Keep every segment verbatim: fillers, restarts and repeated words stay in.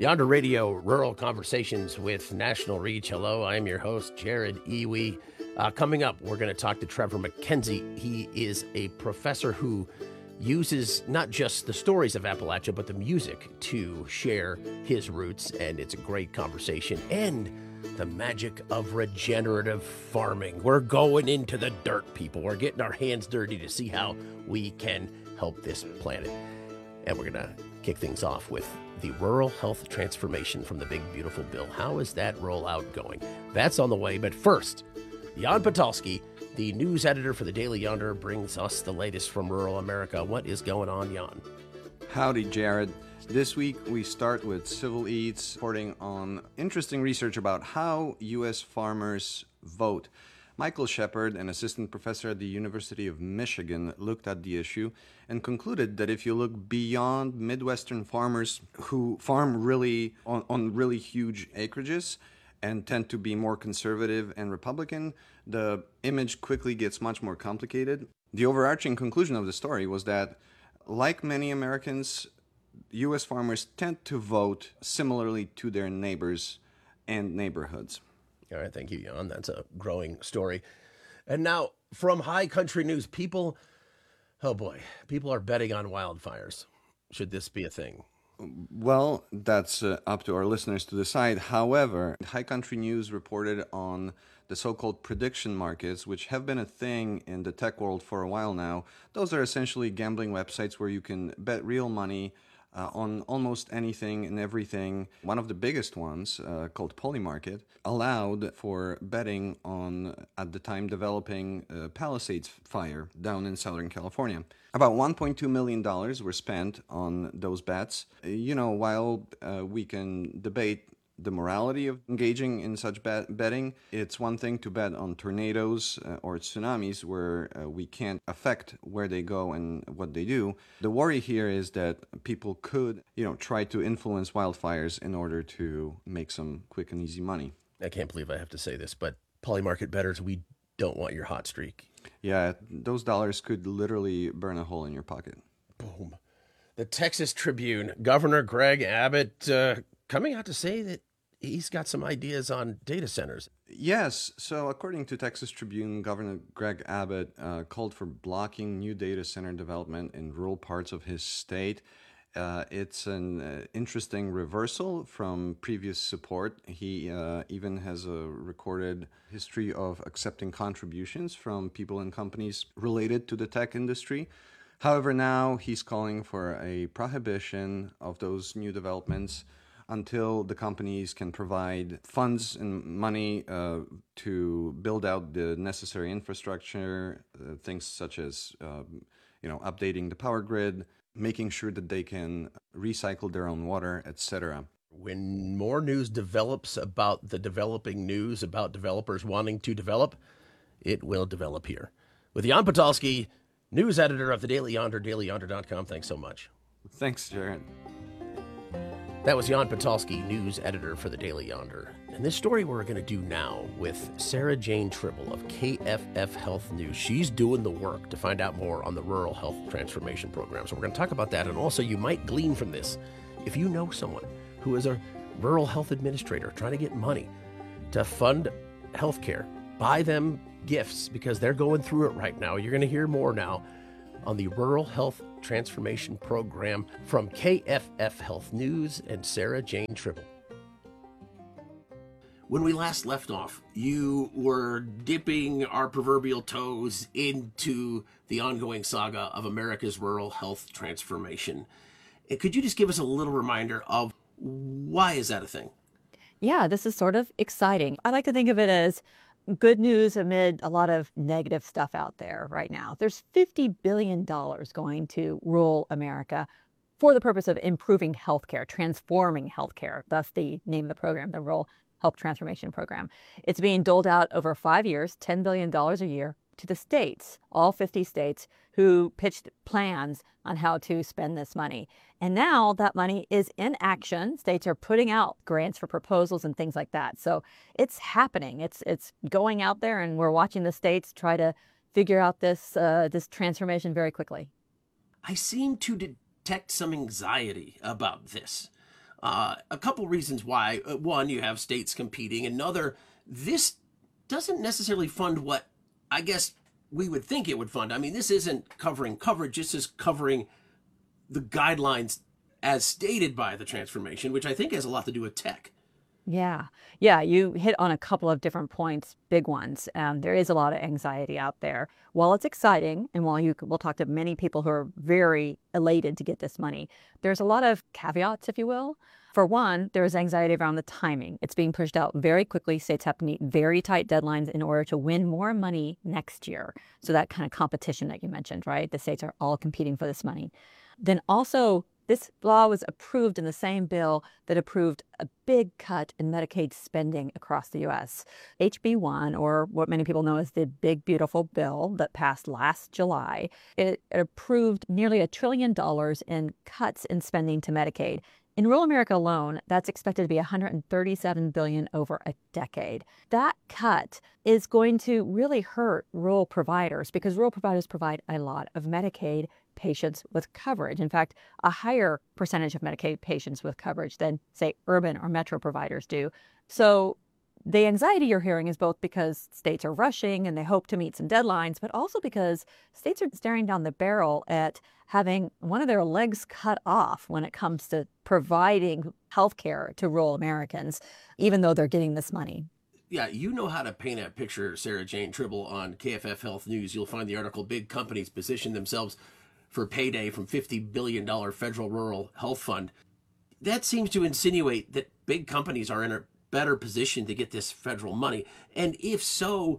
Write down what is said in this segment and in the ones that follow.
Yonder Radio, Rural Conversations with National Reach. Hello, I'm your host, Jared Iwi. Uh, coming up, we're going to talk to Trevor McKenzie. He is a professor who uses not just the stories of Appalachia, but the music to share his roots, and it's a great conversation. And the magic of regenerative farming. We're going into the dirt, people. We're getting our hands dirty to see how we can help this planet. And we're going to kick things off with the Rural Health Transformation from the Big Beautiful Bill. How is that rollout going? That's on the way, but first, Jan Patalski, the news editor for the Daily Yonder, brings us the latest from rural America. What is going on, Jan? Howdy, Jared. This week, we start with Civil Eats reporting on interesting research about how U S farmers vote. Michael Shepard, an assistant professor at the University of Michigan, looked at the issue and concluded that if you look beyond Midwestern farmers who farm really on, on really huge acreages and tend to be more conservative and Republican, the image quickly gets much more complicated. The overarching conclusion of the story was that, like many Americans, U S farmers tend to vote similarly to their neighbors and neighborhoods. All right, thank you, Jan. That's a growing story. And now, from High Country News, people, oh boy, people are betting on wildfires. Should this be a thing? Well, that's uh, up to our listeners to decide. However, High Country News reported on the so-called prediction markets, which have been a thing in the tech world for a while now. Those are essentially gambling websites where you can bet real money Uh, on almost anything and everything. One of the biggest ones, uh, called Polymarket, allowed for betting on, at the time, developing uh, Palisades fire down in Southern California. About one point two million dollars were spent on those bets. Uh, you know, while uh, we can debate the morality of engaging in such bet- betting, it's one thing to bet on tornadoes uh, or tsunamis where uh, we can't affect where they go and what they do. The worry here is that people could, you know, try to influence wildfires in order to make some quick and easy money. I can't believe I have to say this, but Polymarket bettors, we don't want your hot streak. Yeah, those dollars could literally burn a hole in your pocket. Boom. The Texas Tribune, Governor Greg Abbott uh, coming out to say that he's got some ideas on data centers. Yes. So according to Texas Tribune, Governor Greg Abbott uh, called for blocking new data center development in rural parts of his state. Uh, it's an uh, interesting reversal from previous support. He uh, even has a recorded history of accepting contributions from people and companies related to the tech industry. However, now he's calling for a prohibition of those new developments until the companies can provide funds and money uh, to build out the necessary infrastructure, uh, things such as, uh, you know, updating the power grid, making sure that they can recycle their own water, et cetera. When more news develops about the developing news about developers wanting to develop, it will develop here. With Jan Patalski, news editor of the Daily Yonder, daily yonder dot com. Thanks so much. Thanks, Jared. That was Jan Patalski, news editor for the Daily Yonder. And this story we're going to do now with Sarah Jane Tribble of K F F Health News. She's doing the work to find out more on the Rural Health Transformation Program. So we're going to talk about that. And also, you might glean from this, if you know someone who is a rural health administrator trying to get money to fund healthcare, buy them gifts because they're going through it right now. You're going to hear more now on the Rural Health Transformation Program from K F F Health News and Sarah Jane Tribble. When we last left off, you were dipping our proverbial toes into the ongoing saga of America's rural health transformation. And could you just give us a little reminder of why is that a thing? Yeah, this is sort of exciting. I like to think of it as good news amid a lot of negative stuff out there right now. There's fifty billion dollars going to rural America for the purpose of improving healthcare, transforming healthcare. That's the name of the program, the Rural Health Transformation Program. It's being doled out over five years, ten billion dollars a year, to the states, all fifty states, who pitched plans on how to spend this money. And now that money is in action. States are putting out grants for proposals and things like that. So it's happening. It's it's going out there, and we're watching the states try to figure out this uh, this transformation very quickly. I seem to detect some anxiety about this. Uh, a couple reasons why. Uh, One, you have states competing. Another, this doesn't necessarily fund what I guess we would think it would fund. I mean, this isn't covering coverage. This is covering the guidelines as stated by the transformation, which I think has a lot to do with tech. Yeah. Yeah. You hit on a couple of different points, big ones. Um, there is a lot of anxiety out there. While it's exciting, and while you we'll talk to many people who are very elated to get this money, there's a lot of caveats, if you will. For one, there's anxiety around the timing. It's being pushed out very quickly. States have to meet very tight deadlines in order to win more money next year. So that kind of competition that you mentioned, right? The states are all competing for this money. Then also, this law was approved in the same bill that approved a big cut in Medicaid spending across the U S. H B one, or what many people know as the Big Beautiful Bill that passed last July, it, it approved nearly a trillion dollars in cuts in spending to Medicaid. In rural America alone, that's expected to be one hundred thirty-seven billion dollars over a decade. That cut is going to really hurt rural providers because rural providers provide a lot of Medicaid patients with coverage. In fact, a higher percentage of Medicaid patients with coverage than, say, urban or metro providers do. So the anxiety you're hearing is both because states are rushing and they hope to meet some deadlines, but also because states are staring down the barrel at having one of their legs cut off when it comes to providing health care to rural Americans, even though they're getting this money. Yeah, you know how to paint a picture, Sarah Jane Tribble, on K F F Health News. You'll find the article, Big Companies Position Themselves for Payday from fifty billion dollars Federal Rural Health Fund. That seems to insinuate that big companies are in a better position to get this federal money. And if so,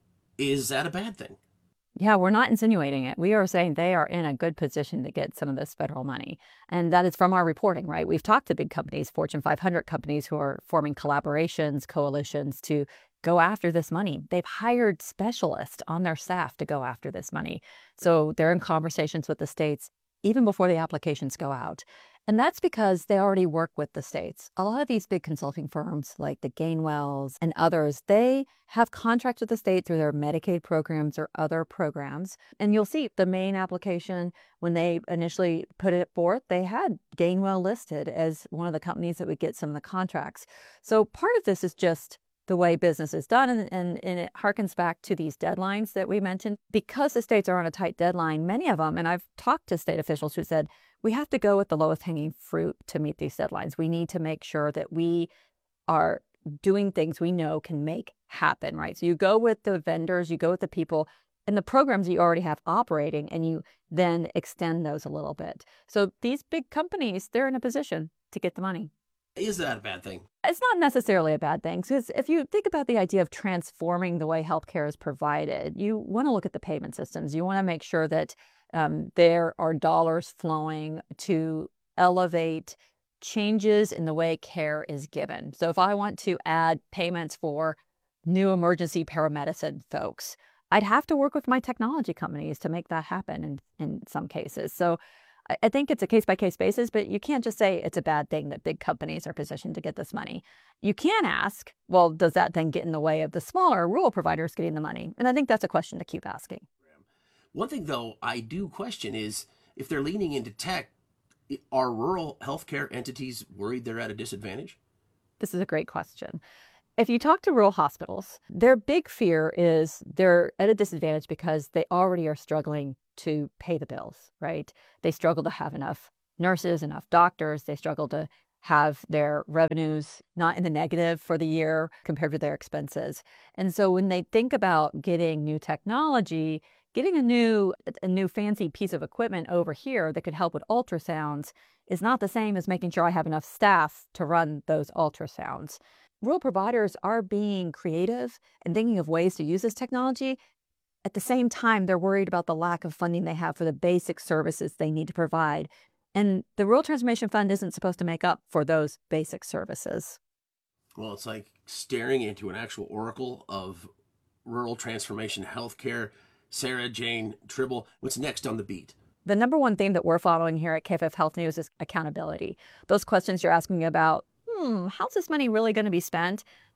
is that a bad thing? Yeah, we're not insinuating it. We are saying they are in a good position to get some of this federal money. And that is from our reporting, right? We've talked to big companies, Fortune five hundred companies who are forming collaborations, coalitions to go after this money. They've hired specialists on their staff to go after this money. So they're in conversations with the states even before the applications go out. And that's because they already work with the states. A lot of these big consulting firms like the Gainwells and others, they have contracts with the state through their Medicaid programs or other programs. And you'll see the Maine application, when they initially put it forth, they had Gainwell listed as one of the companies that would get some of the contracts. So part of this is just the way business is done, and, and, and it harkens back to these deadlines that we mentioned. Because the states are on a tight deadline, many of them, and I've talked to state officials who said, we have to go with the lowest hanging fruit to meet these deadlines. We need to make sure that we are doing things we know can make happen, right? So you go with the vendors, you go with the people and the programs you already have operating, and you then extend those a little bit. So these big companies, they're in a position to get the money. Is that a bad thing? It's not necessarily a bad thing, because if you think about the idea of transforming the way healthcare is provided, you want to look at the payment systems. You want to make sure that um, there are dollars flowing to elevate changes in the way care is given. So if I want to add payments for new emergency paramedicine folks, I'd have to work with my technology companies to make that happen in, in some cases. So I think it's a case-by-case basis, but you can't just say it's a bad thing that big companies are positioned to get this money. You can ask, well, does that then get in the way of the smaller rural providers getting the money? And I think that's a question to keep asking. One thing, though, I do question is if they're leaning into tech, are rural healthcare entities worried they're at a disadvantage? This is a great question. If you talk to rural hospitals, their big fear is they're at a disadvantage because they already are struggling to pay the bills, right? They struggle to have enough nurses, enough doctors. They struggle to have their revenues not in the negative for the year compared to their expenses. And so when they think about getting new technology, getting a new, a new fancy piece of equipment over here that could help with ultrasounds is not the same as making sure I have enough staff to run those ultrasounds. Rural providers are being creative and thinking of ways to use this technology. At the same time, they're worried about the lack of funding they have for the basic services they need to provide. And the Rural Transformation Fund isn't supposed to make up for those basic services. Well, it's like staring into an actual oracle of rural transformation healthcare. Sarah Jane Tribble, what's next on the beat? The number one theme that we're following here at K F F Health News is accountability. Those questions you're asking about, hmm, how's this money really going to be spent?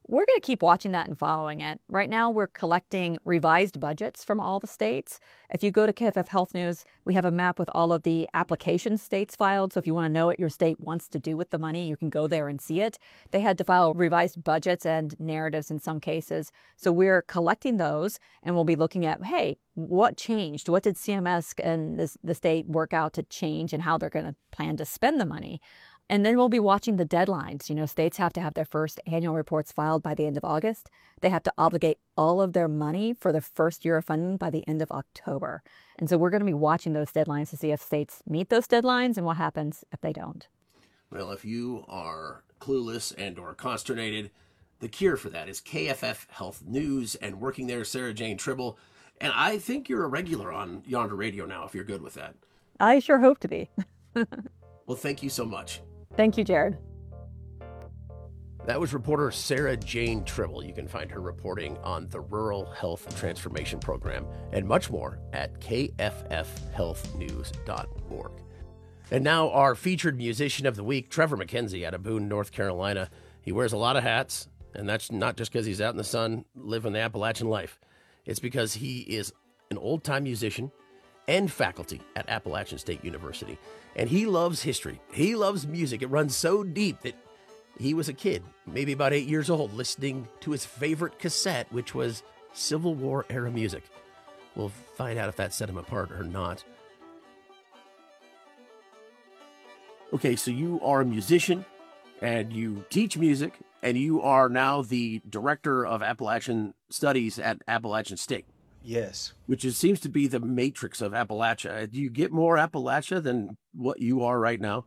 We're going to keep watching that and following it. Right now, we're collecting revised budgets from all the states. If you go to K F F Health News, we have a map with all of the application states filed. So if you want to know what your state wants to do with the money, you can go there and see it. They had to file revised budgets and narratives in some cases. So we're collecting those, and we'll be looking at, hey, what changed? What did C M S and this, the state work out to change, and how they're going to plan to spend the money? And then we'll be watching the deadlines. You know, states have to have their first annual reports filed by the end of August. They have to obligate all of their money for the first year of funding by the end of October. And so we're going to be watching those deadlines to see if states meet those deadlines and what happens if they don't. Well, if you are clueless and or consternated, the cure for that is K F F Health News, and working there, Sarah Jane Tribble. And I think you're a regular on Yonder Radio now, if you're good with that. I sure hope to be. Well, thank you so much. Thank you, Jared. That was reporter Sarah Jane Tribble. You can find her reporting on the Rural Health Transformation Program and much more at K F F health news dot org. And now our featured musician of the week, Trevor McKenzie out of Boone, North Carolina. He wears a lot of hats, and that's not just because he's out in the sun living the Appalachian life. It's because he is an old-time musician and faculty at Appalachian State University. And he loves history. He loves music. It runs so deep that he was a kid, maybe about eight years old, listening to his favorite cassette, which was Civil War era music. We'll find out if that set him apart or not. Okay, so you are a musician and you teach music, and you are now the director of Appalachian Studies at Appalachian State. Yes. Which is, seems to be the matrix of Appalachia. Do you get more Appalachia than what you are right now?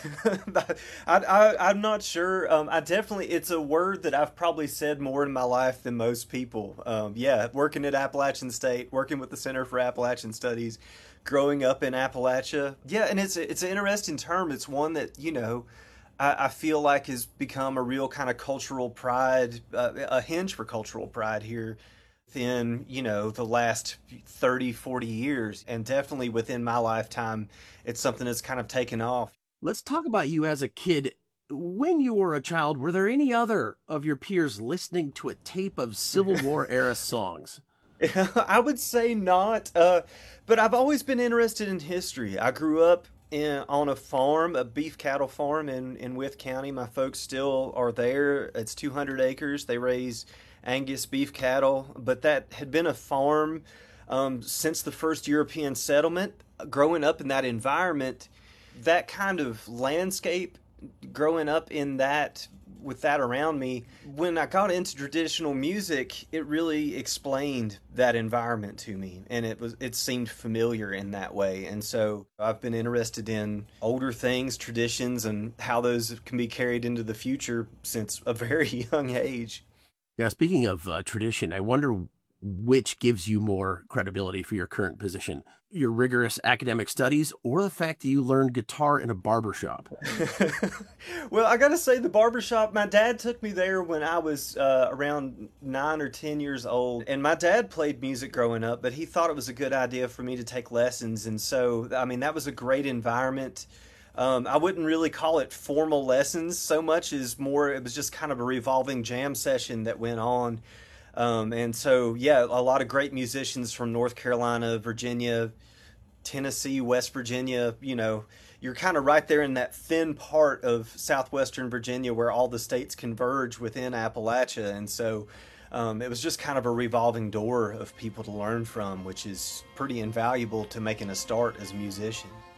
I, I, I'm not sure. Um, I definitely, it's a word that I've probably said more in my life than most people. Um, yeah, working at Appalachian State, working with the Center for Appalachian Studies, growing up in Appalachia. Yeah, and it's, it's an interesting term. It's one that, you know, I, I feel like has become a real kind of cultural pride, uh, a hinge for cultural pride here within, you know, the last thirty, forty years. And definitely within my lifetime, it's something that's kind of taken off. Let's talk about you as a kid. When you were a child, were there any other of your peers listening to a tape of Civil War era songs? I would say not, uh, but I've always been interested in history. I grew up in, on a farm, a beef cattle farm in, in Wythe County. My folks still are there. It's two hundred acres. They raise Angus beef cattle, but that had been a farm um, since the first European settlement. Growing up in that environment, that kind of landscape, growing up in that, with that around me, when I got into traditional music, it really explained that environment to me, and it was it seemed familiar in that way. And so I've been interested in older things, traditions, and how those can be carried into the future since a very young age. Yeah, speaking of uh, tradition, I wonder which gives you more credibility for your current position, your rigorous academic studies or the fact that you learned guitar in a barbershop? Well, I got to say the barbershop, my dad took me there when I was uh, around nine or ten years old. And my dad played music growing up, but he thought it was a good idea for me to take lessons. And so, I mean, that was a great environment. Um, I wouldn't really call it formal lessons so much as more, it was just kind of a revolving jam session that went on. Um, and so, yeah, a lot of great musicians from North Carolina, Virginia, Tennessee, West Virginia. You know, you're kind of right there in that thin part of southwestern Virginia where all the states converge within Appalachia. And so um, it was just kind of a revolving door of people to learn from, which is pretty invaluable to making a start as a musician.